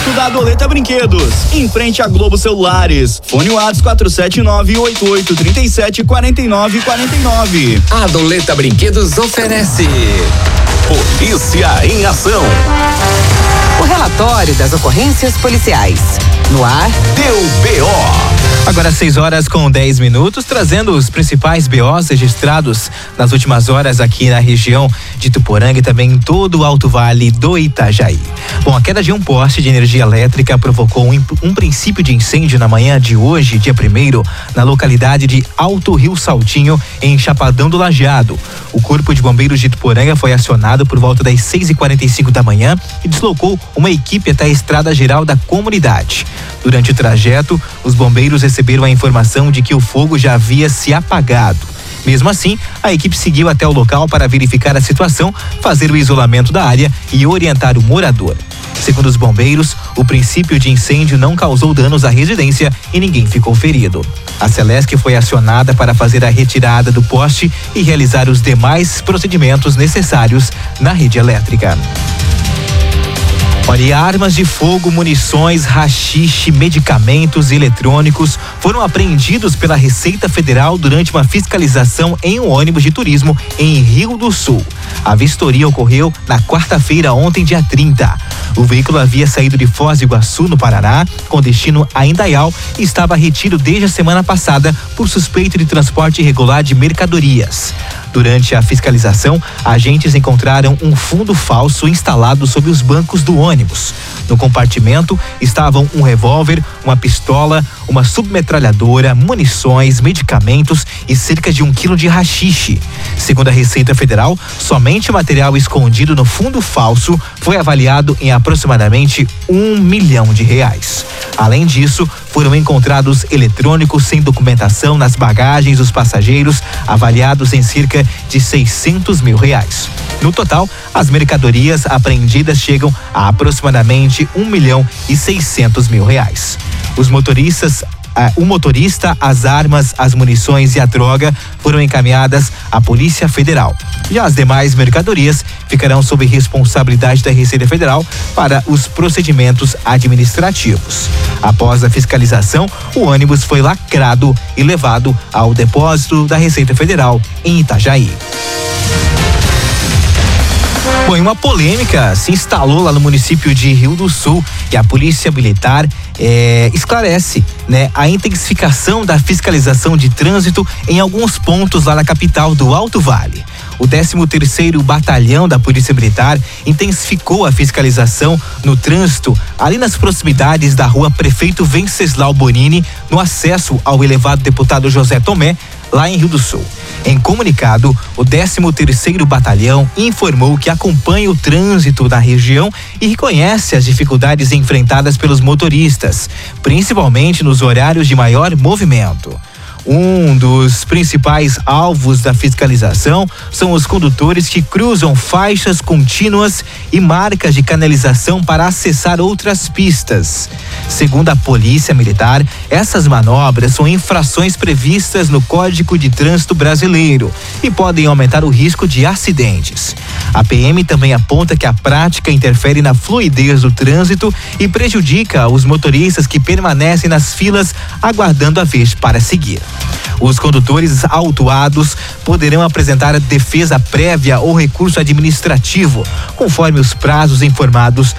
perto da Adoleta Brinquedos, em frente a Globo Celulares. Fone WhatsApp 479-8837-4949. Adoleta Brinquedos oferece Polícia em Ação. O relatório das ocorrências policiais. No ar, Deu BO. Agora 6h10, trazendo os principais BOs registrados nas últimas horas aqui na região de Ituporanga e também em todo o Alto Vale do Itajaí. Bom, a queda de um poste de energia elétrica provocou um princípio de incêndio na manhã de hoje, dia 1º, na localidade de Alto Rio Saltinho, em Chapadão do Lajeado. O Corpo de Bombeiros de Ituporanga foi acionado por volta das 6h45 da manhã e deslocou uma equipe até a estrada geral da comunidade. Durante o trajeto, os bombeiros receberam a informação de que o fogo já havia se apagado. Mesmo assim, a equipe seguiu até o local para verificar a situação, fazer o isolamento da área e orientar o morador. Segundo os bombeiros, o princípio de incêndio não causou danos à residência e ninguém ficou ferido. A Celesc foi acionada para fazer a retirada do poste e realizar os demais procedimentos necessários na rede elétrica. Olha, armas de fogo, munições, haxixe, medicamentos eletrônicos foram apreendidos pela Receita Federal durante uma fiscalização em um ônibus de turismo em Rio do Sul. A vistoria ocorreu na quarta-feira, ontem, dia 30. O veículo havia saído de Foz do Iguaçu, no Paraná, com destino a Indaial e estava retido desde a semana passada por suspeita de transporte irregular de mercadorias. Durante a fiscalização, agentes encontraram um fundo falso instalado sob os bancos do ônibus. No compartimento estavam um revólver, uma pistola, uma submetralhadora, munições, medicamentos e cerca de 1 quilo de haxixe. Segundo a Receita Federal, somente o material escondido no fundo falso foi avaliado em aproximadamente R$1 milhão. Além disso, foram encontrados eletrônicos sem documentação nas bagagens dos passageiros, avaliados em cerca de R$600 mil. No total, as mercadorias apreendidas chegam a aproximadamente R$1.600.000. O motorista, as armas, as munições e a droga foram encaminhadas à Polícia Federal. Já as demais mercadorias ficarão sob responsabilidade da Receita Federal para os procedimentos administrativos. Após a fiscalização, o ônibus foi lacrado e levado ao depósito da Receita Federal em Itajaí. Bom, uma polêmica se instalou lá no município de Rio do Sul e a Polícia Militar esclarece, a intensificação da fiscalização de trânsito em alguns pontos lá na capital do Alto Vale. O 13º Batalhão da Polícia Militar intensificou a fiscalização no trânsito ali nas proximidades da rua Prefeito Venceslau Bonini, no acesso ao elevado deputado José Tomé, lá em Rio do Sul. Em comunicado, o 13º Batalhão informou que acompanha o trânsito da região e reconhece as dificuldades enfrentadas pelos motoristas, principalmente nos horários de maior movimento. Um dos principais alvos da fiscalização são os condutores que cruzam faixas contínuas e marcas de canalização para acessar outras pistas. Segundo a Polícia Militar, essas manobras são infrações previstas no Código de Trânsito Brasileiro e podem aumentar o risco de acidentes. A PM também aponta que a prática interfere na fluidez do trânsito e prejudica os motoristas que permanecem nas filas aguardando a vez para seguir. Os condutores autuados poderão apresentar defesa prévia ou recurso administrativo, conforme os prazos informados